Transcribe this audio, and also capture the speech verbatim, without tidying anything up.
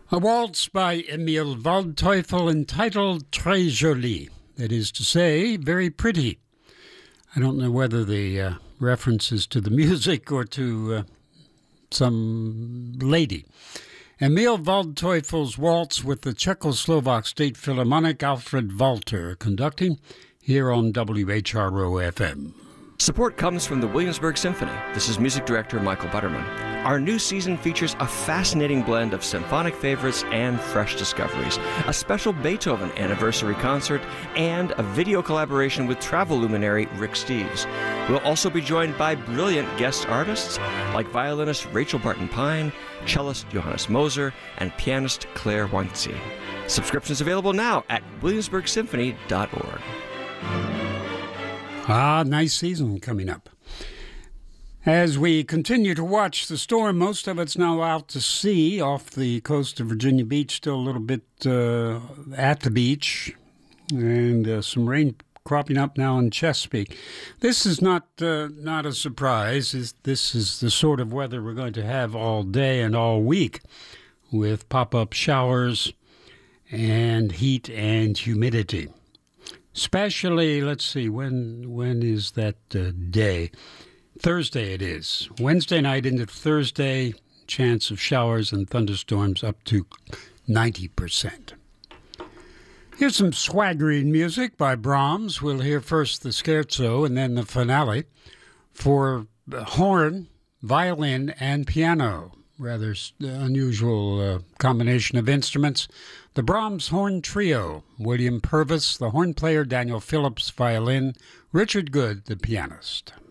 A waltz by Emil Waldteufel entitled Très Jolie, that is to say, very pretty. I don't know whether the uh, reference is to the music or to uh, some lady. Emil Waldteufel's waltz with the Czechoslovak State Philharmonic, Alfred Walter, conducting here on W H R O F M. Support comes from the Williamsburg Symphony. This is music director Michael Butterman. Our new season features a fascinating blend of symphonic favorites and fresh discoveries, a special Beethoven anniversary concert, and a video collaboration with travel luminary Rick Steves. We'll also be joined by brilliant guest artists like violinist Rachel Barton-Pine, cellist Johannes Moser, and pianist Claire Wantzi. Subscriptions available now at williamsburg symphony dot org. Ah, nice season coming up. As we continue to watch the storm, most of it's now out to sea off the coast of Virginia Beach, still a little bit uh, at the beach, and uh, some rain cropping up now in Chesapeake. This is not uh, not a surprise. This is the sort of weather we're going to have all day and all week, with pop-up showers and heat and humidity. Especially, let's see, when when is that uh, day? Thursday it is. Wednesday night into Thursday, chance of showers and thunderstorms up to ninety percent. Here's some swaggering music by Brahms. We'll hear first the scherzo and then the finale for horn, violin, and piano. Rather unusual uh, combination of instruments. The Brahms Horn Trio, William Purvis, the horn player, Daniel Phillips, violin, Richard Good, the pianist.